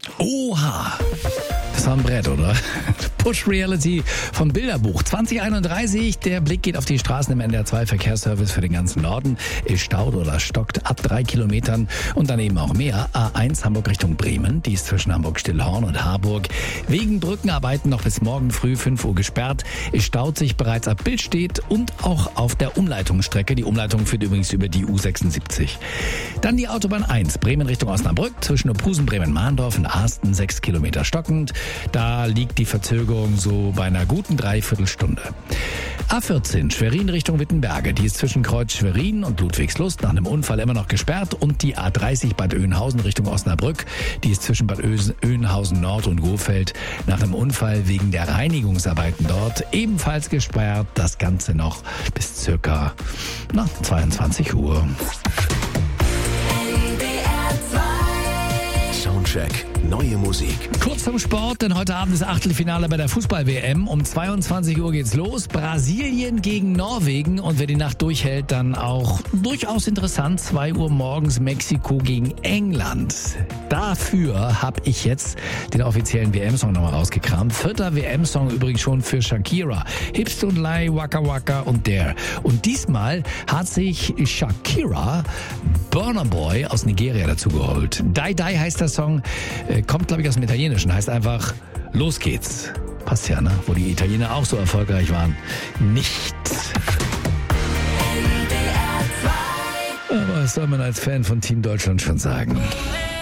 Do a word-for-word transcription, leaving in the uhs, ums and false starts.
Oha! Das war ein Brett, oder? Push Reality vom Bilderbuch. zwanzig einunddreißig, der Blick geht auf die Straßen im N D R zwei Verkehrsservice für den ganzen Norden. Es staut oder stockt ab drei Kilometern und daneben auch mehr. A eins Hamburg Richtung Bremen, die ist zwischen Hamburg-Stillhorn und Harburg. Wegen Brückenarbeiten noch bis morgen früh fünf Uhr gesperrt. Es staut sich bereits ab Billstedt und auch auf der Umleitungsstrecke. Die Umleitung führt übrigens über die U sechsundsiebzig. Dann die Autobahn eins, Bremen Richtung Osnabrück, zwischen Opusen, Bremen-Mahndorf und Arsten, sechs Kilometer stockend. Da liegt die Verzögerung so bei einer guten Dreiviertelstunde. A vierzehn, Schwerin Richtung Wittenberge. Die ist zwischen Kreuz Schwerin und Ludwigslust nach einem Unfall immer noch gesperrt. Und die A dreißig Bad Oeynhausen Richtung Osnabrück. Die ist zwischen Bad Oeynhausen Nord und Gohfeld nach einem Unfall wegen der Reinigungsarbeiten dort ebenfalls gesperrt. Das Ganze noch bis circa na, zweiundzwanzig Uhr. Soundcheck, neue Musik. Kurz zum Sport, denn heute Abend ist Achtelfinale bei der Fußball-W M. Um zweiundzwanzig Uhr geht's los. Brasilien gegen Norwegen. Und wer die Nacht durchhält, dann auch durchaus interessant. zwei Uhr morgens Mexiko gegen England. Dafür habe ich jetzt den offiziellen W M-Song nochmal rausgekramt. Vierter W M-Song übrigens schon für Shakira. Hips und Lai, Waka Waka und Dare. Und diesmal hat sich Shakira Burna Boy aus Nigeria dazu geholt. Die Die heißt der Song, äh, kommt glaube ich aus dem Italienischen, heißt einfach Los geht's. Passt ja, ne? Wo die Italiener auch so erfolgreich waren. Nicht. Aber was soll man als Fan von Team Deutschland schon sagen?